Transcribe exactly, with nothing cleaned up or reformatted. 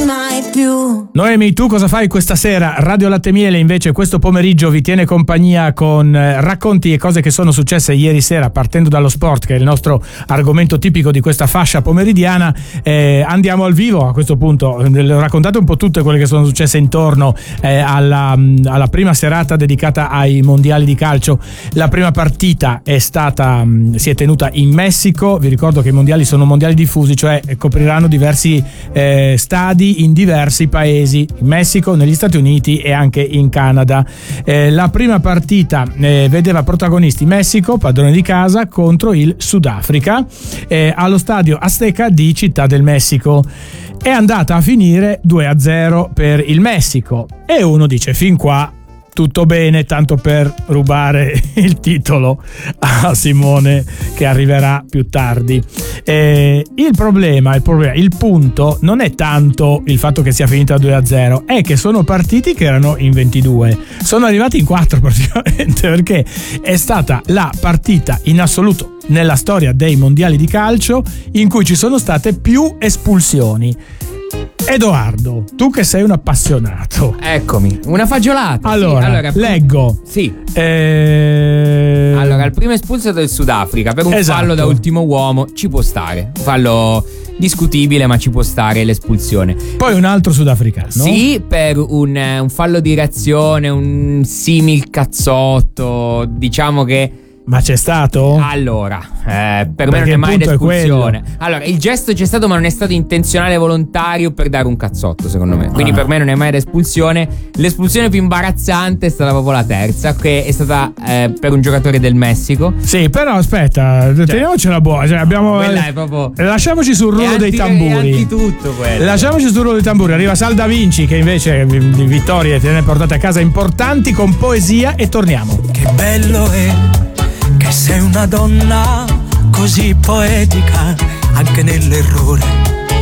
mai più. Noemi, tu cosa fai questa sera? Radio Latte Miele invece questo pomeriggio vi tiene compagnia con eh, racconti e cose che sono successe ieri sera, partendo dallo sport, che è il nostro argomento tipico di questa fascia pomeridiana. Eh, andiamo al vivo a questo punto. Raccontate un po' tutte quelle che sono successe intorno eh, alla, alla prima serata dedicata ai mondiali di calcio. La prima partita è stata si è tenuta in Messico. Vi ricordo che i mondiali sono mondiali diffusi, cioè copriranno diversi eh, stadi in diversi paesi, in Messico, negli Stati Uniti e anche in Canada. Eh, la prima partita eh, vedeva protagonisti Messico, padrone di casa, contro il Sudafrica eh, allo stadio Azteca di Città del Messico. È andata a finire due a zero per il Messico e uno dice: fin qua tutto bene, tanto per rubare il titolo a Simone, che arriverà più tardi. Eh, il problema, il problema, il punto non è tanto il fatto che sia finita due a zero, è che sono partiti che erano in ventidue, sono arrivati in quattro praticamente, perché è stata la partita in assoluto nella storia dei mondiali di calcio in cui ci sono state più espulsioni. Edoardo, tu che sei un appassionato, eccomi, una fagiolata. Allora, sì, allora leggo. Sì. Eh... Allora, il primo espulso del Sudafrica per un esatto. fallo da ultimo uomo, ci può stare. Fallo discutibile, ma ci può stare l'espulsione. Poi un altro sudafricano. Sì, per un, un fallo di reazione, un simil cazzotto, diciamo che. Ma c'è stato? Allora, eh, per Perché me non è mai il punto l'espulsione. è Allora, il gesto c'è stato, ma non è stato intenzionale volontario per dare un cazzotto, secondo me. Quindi ah. per me non è mai l'espulsione. L'espulsione più imbarazzante è stata proprio la terza, che è stata eh, per un giocatore del Messico. Sì, però aspetta, cioè, teniamocela buona. Cioè, abbiamo. Quella è proprio. Lasciamoci sul rullo anti, dei tamburi. È anzitutto quello. Lasciamoci sul rullo dei tamburi. Arriva Sal Da Vinci, che invece di vittorie te ne portate a casa importanti con poesia, e torniamo. Che bello è che sei una donna così poetica, anche nell'errore